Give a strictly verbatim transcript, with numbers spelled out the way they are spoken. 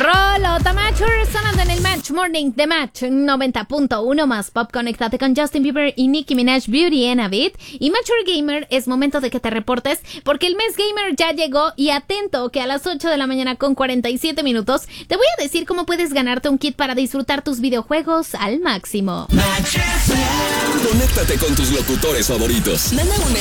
Rolota Mature sonando en el Match Morning de Match noventa punto uno más Pop. Conéctate con Justin Bieber y Nicki Minaj, Beauty and a Bit. Y Mature Gamer, es momento de que te reportes porque el mes gamer ya llegó. Y atento que a las ocho de la mañana con cuarenta y siete minutos te voy a decir cómo puedes ganarte un kit para disfrutar tus videojuegos al máximo. Conéctate con tus locutores favoritos. Manda un